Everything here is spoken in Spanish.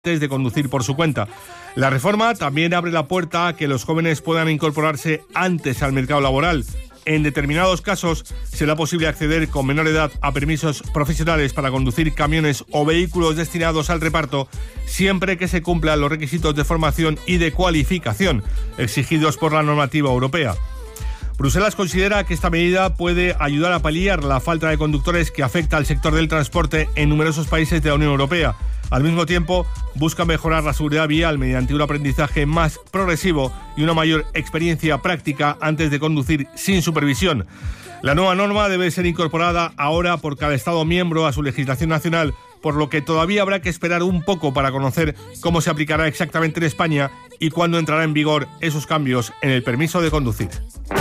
de conducir por su cuenta. La reforma también abre la puerta a que los jóvenes puedan incorporarse antes al mercado laboral. En determinados casos será posible acceder con menor edad a permisos profesionales para conducir camiones o vehículos destinados al reparto, siempre que se cumplan los requisitos de formación y de cualificación exigidos por la normativa europea. Bruselas considera que esta medida puede ayudar a paliar la falta de conductores que afecta al sector del transporte en numerosos países de la Unión Europea. Al mismo tiempo, busca mejorar la seguridad vial mediante un aprendizaje más progresivo y una mayor experiencia práctica antes de conducir sin supervisión. La nueva norma debe ser incorporada ahora por cada Estado miembro a su legislación nacional, por lo que todavía habrá que esperar un poco para conocer cómo se aplicará exactamente en España y cuándo entrará en vigor esos cambios en el permiso de conducir.